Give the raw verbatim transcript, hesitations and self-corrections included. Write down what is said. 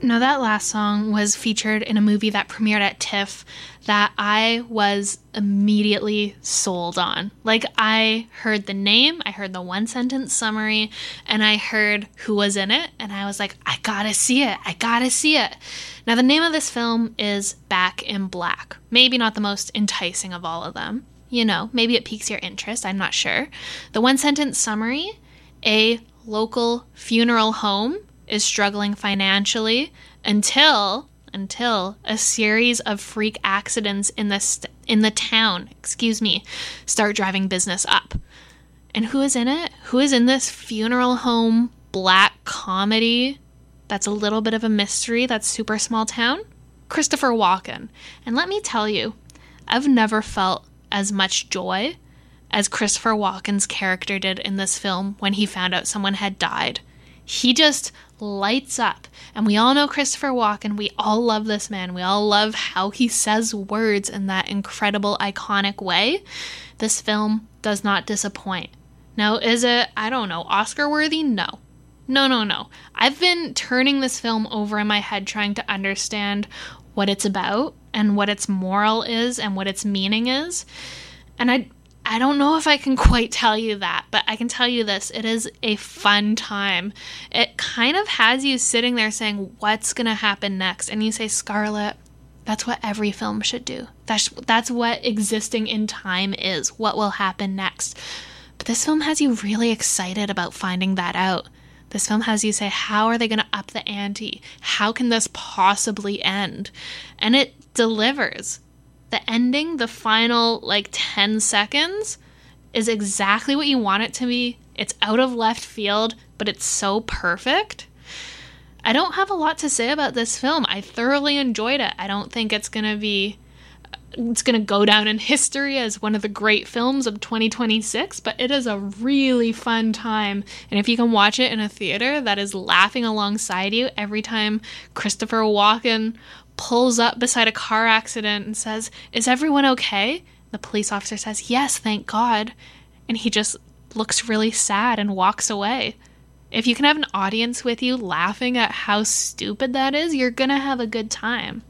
Now, that last song was featured in a movie that premiered at TIFF that I was immediately sold on. Like, I heard the name, I heard the one-sentence summary, and I heard who was in it, and I was like, I gotta see it, I gotta see it. Now, the name of this film is Back in Black. Maybe not the most enticing of all of them. You know, maybe it piques your interest, I'm not sure. The one-sentence summary, a local funeral home is struggling financially until until a series of freak accidents in the st- in the town, excuse me, start driving business up. And who is in it? Who is in this funeral home black comedy that's a little bit of a mystery, that's super small town? Christopher Walken. And let me tell you, I've never felt as much joy as Christopher Walken's character did in this film when he found out someone had died. He just lights up. And we all know Christopher Walken. We all love this man. We all love how he says words in that incredible, iconic way. This film does not disappoint. Now, is it, I don't know, Oscar-worthy? No. No, no, no. I've been turning this film over in my head trying to understand what it's about and what its moral is and what its meaning is. And I I don't know if I can quite tell you that, but I can tell you this. It is a fun time. It kind of has you sitting there saying, what's going to happen next? And you say, Scarlett, that's what every film should do. That's, that's what existing in time is. What will happen next? But this film has you really excited about finding that out. This film has you say, how are they going to up the ante? How can this possibly end? And it delivers. The ending, the final, like, ten seconds, is exactly what you want it to be. It's out of left field, but it's so perfect. I don't have a lot to say about this film. I thoroughly enjoyed it. I don't think it's going to be... It's going to go down in history as one of the great films of twenty twenty-six, but it is a really fun time. And if you can watch it in a theater that is laughing alongside you every time Christopher Walken pulls up beside a car accident and says, is everyone okay? The police officer says, yes, thank God. And he just looks really sad and walks away. If you can have an audience with you laughing at how stupid that is, you're going to have a good time.